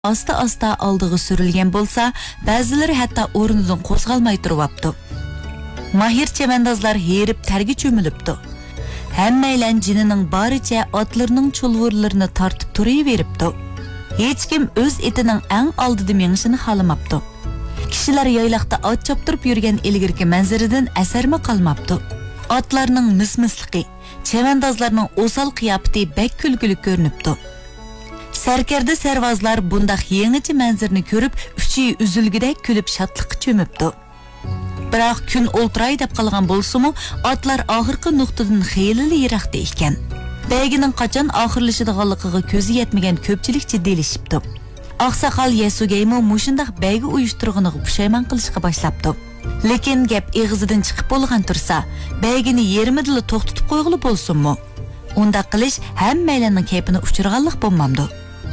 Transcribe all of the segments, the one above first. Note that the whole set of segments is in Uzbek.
asta aldığı sürülgen bolsa, ba'zilari hatta o'rnidan qo'zg'almay turibdi. Mahir chavandozlar herib targa cho'milibdi. Hammaylan jinining baricha otlarning chulvurlarini tortib turaveribdi. Hech kim o'z etining eng oldida mengishini xohlamabdi. Kishilar yayloqda ot choptirib yurgan ilgirki manzaradan asarmi qolmabdi. Otlarning mismisligi, chavandozlarning o'sal qiyofati bak kulgili ko'rinibdi. Sarkarda sarvozlar bundaq yangicha manzarni ko'rib, uchi uzilgidek kulib shodlikqa cho'mibdi. Biroq kun o'ltiray deb qolgan bo'lsa-mu, otlar oxirgi nuqtadan xeyli yiroqda ekan. Baygining qachon oxirlashadiganligiga ko'zi yetmagan ko'pchilik jiddiylashyapti. Oqsoqol Yasugaymo mushundaq baygi uyushtirganiga pushaymon qilishga boshlabdi. Lekin gap eg'izidan chiqib bo'lgan tursa, baygini yerimidila to'xtatib qo'yg'ili bo'lsin-mu? Unda qilish hammalarning kayfini uchirganlik bo'lmamdi.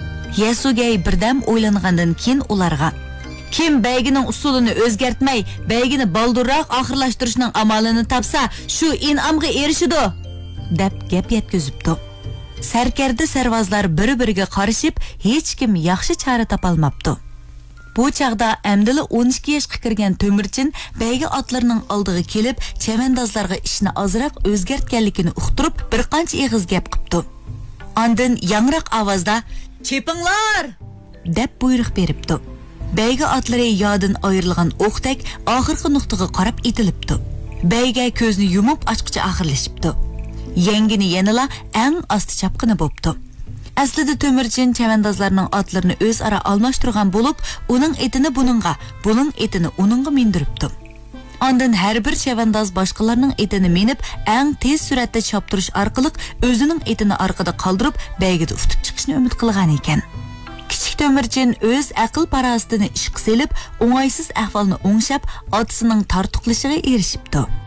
Yasugay birdam o'ylangandan keyin ularga kim baygining usulini o'zgartmay, baygini baldurroq oxirlashtirishning amalini topsa, shu in'omga erishidi, deb gap yetkazibdi. Sarkarda sarvozlar bir-biriga qarashib, hech kim yaxshi chora topolmabdi. Bu chaqda amdili 12 yoshga kirgan To'mirchin baygi otlarining oldiga kelib, chavandozlarga ishni ozroq o'zgartganligini uqtirib, bir qancha eg'iz gap qilibdi. Ondan yangroq ovozda "Chepinglar!" deb buyruq beribdi. Baygi otlari yodin ayrilgan o'qdak oxirgi nuqtaga qarab etilibdi. Bayga ko'zni yumib ochqicha oxirlashibdi. Yengini yanala eng osti chapqini bo'pti. Aslida To'mirchin chavandozlarning otlarini o'zaro almashtirgan bo'lib, uning etini buningga, buning etini uningga mindiribdi. Ondan har bir chavandoz boshqalarning etini minib, eng tez suratda choptirish orqali o'zining etini orqada qoldirib, baygida ufitib chiqishni umid qilgan ekan. Kichik To'mirchin o'z aql parostini ishga selib, o'ng'aysiz ahvolni o'ngshab, otasining tortiqlishiga erishibdi.